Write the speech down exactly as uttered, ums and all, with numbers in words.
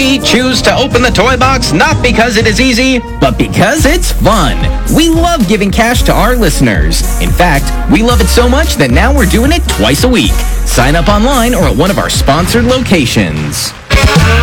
We choose to open the toy box not because it is easy, but because it's fun. We love giving cash to our listeners. In fact, we love it so much that now we're doing it twice a week. Sign up online or at one of our sponsored locations.